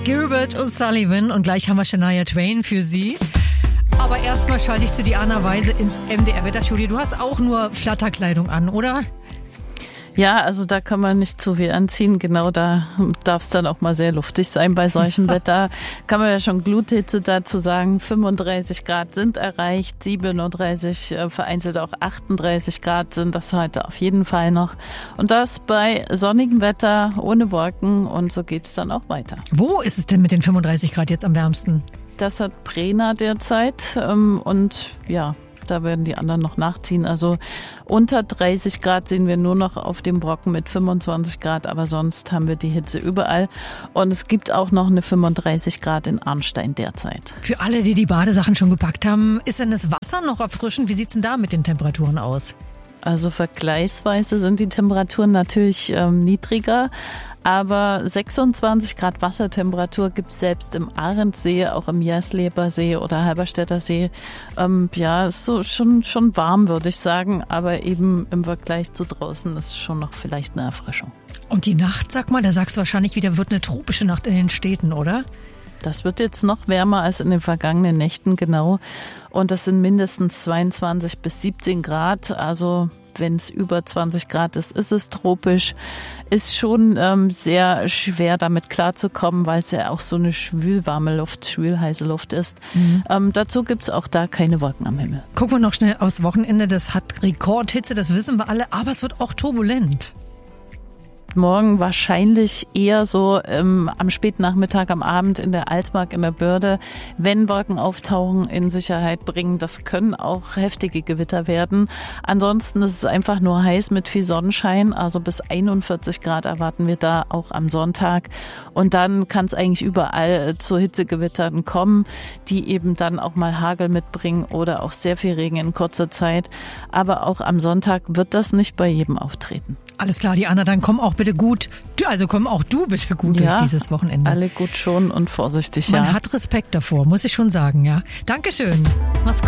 Gilbert O'Sullivan und gleich haben wir Shania Twain für Sie. Aber erstmal schalte ich zu Diana Weise ins MDR-Wetterstudio. Du hast auch nur Flatterkleidung an, oder? Ja, also da kann man nicht zu viel anziehen. Genau, da darf es dann auch mal sehr luftig sein bei solchem Wetter. Kann man ja schon Gluthitze dazu sagen. 35 Grad sind erreicht, 37, vereinzelt auch 38 Grad sind das heute auf jeden Fall noch. Und das bei sonnigem Wetter, ohne Wolken, und so geht's dann auch weiter. Wo ist es denn mit den 35 Grad jetzt am wärmsten? Das hat Prena derzeit und ja, da werden die anderen noch nachziehen. Also unter 30 Grad sehen wir nur noch auf dem Brocken mit 25 Grad, aber sonst haben wir die Hitze überall. Und es gibt auch noch eine 35 Grad in Arnstein derzeit. Für alle, die die Badesachen schon gepackt haben, ist denn das Wasser noch erfrischend? Wie sieht's denn da mit den Temperaturen aus? Also vergleichsweise sind die Temperaturen natürlich niedriger, aber 26 Grad Wassertemperatur gibt es selbst im Ahrensee, auch im Jersleber See oder Halberstädter See. Ja, ist so schon warm, würde ich sagen, aber eben im Vergleich zu draußen ist schon noch vielleicht eine Erfrischung. Und die Nacht, sag mal, da sagst du wahrscheinlich wieder, wird eine tropische Nacht in den Städten, oder? Das wird jetzt noch wärmer als in den vergangenen Nächten, genau. Und das sind mindestens 22 bis 17 Grad. Also wenn es über 20 Grad ist, ist es tropisch. Ist schon sehr schwer damit klarzukommen, weil es ja auch so eine schwülwarme Luft, schwülheiße Luft ist. Dazu gibt's auch da keine Wolken am Himmel. Gucken wir noch schnell aufs Wochenende. Das hat Rekordhitze, das wissen wir alle, aber es wird auch turbulent. Morgen wahrscheinlich eher so am Spätnachmittag, am Abend in der Altmark, in der Börde. Wenn Wolken auftauchen, in Sicherheit bringen. Das können auch heftige Gewitter werden. Ansonsten ist es einfach nur heiß mit viel Sonnenschein. Also bis 41 Grad erwarten wir da auch am Sonntag. Und dann kann es eigentlich überall zu Hitzegewittern kommen, die eben dann auch mal Hagel mitbringen oder auch sehr viel Regen in kurzer Zeit. Aber auch am Sonntag wird das nicht bei jedem auftreten. Alles klar, Diana, dann komm auch bitte gut, also komm auch du bitte gut durch dieses Wochenende. Alle gut schon und vorsichtig, Man hat Respekt davor, muss ich schon sagen, ja. Dankeschön. Mach's gut.